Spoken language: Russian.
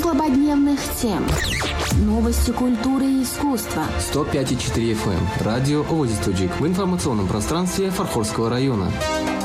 злободневных тем. Новости культуры и искусства. 105,4 FM. Радио Оазис Таджик в информационном пространстве Фархорского района.